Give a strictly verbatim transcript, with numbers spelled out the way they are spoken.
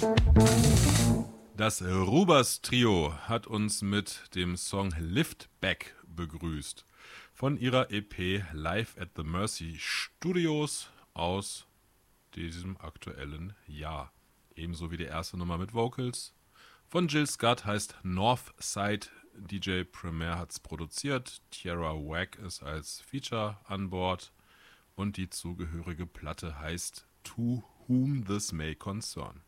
Das Rubers Trio hat uns mit dem Song Lift Back begrüßt. Von ihrer E P Live at the Mercy Studios aus diesem aktuellen Jahr. Ebenso wie die erste Nummer mit Vocals. Von Jill Scott heißt Northside. D J Premier hat es produziert. Tierra Whack ist als Feature an Bord. Und die zugehörige Platte heißt To Whom This May Concern.